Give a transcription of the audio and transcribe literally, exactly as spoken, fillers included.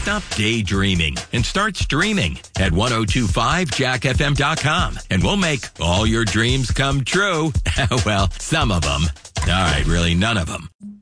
Stop daydreaming and start streaming at ten twenty-five jack f m dot com, and we'll make all your dreams come true. Well, some of them. All right, really, none of them.